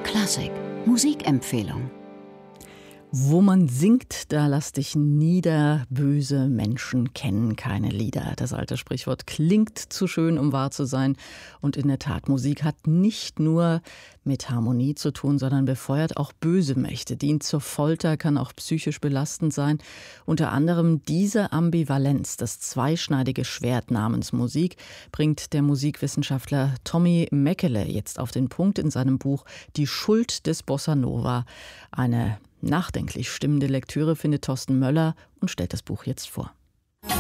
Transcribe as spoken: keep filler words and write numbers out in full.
B R Klassik Musikempfehlung. Wo man singt, da lass dich nieder, böse Menschen kennen keine Lieder. Das alte Sprichwort klingt zu schön, um wahr zu sein. Und in der Tat, Musik hat nicht nur mit Harmonie zu tun, sondern befeuert auch böse Mächte, dient zur Folter, kann auch psychisch belastend sein. Unter anderem diese Ambivalenz, das zweischneidige Schwert namens Musik, bringt der Musikwissenschaftler Tommy Mäkelä jetzt auf den Punkt in seinem Buch Die Schuld des Bossa Nova. Eine nachdenklich stimmende Lektüre findet Thorsten Möller und stellt das Buch jetzt vor.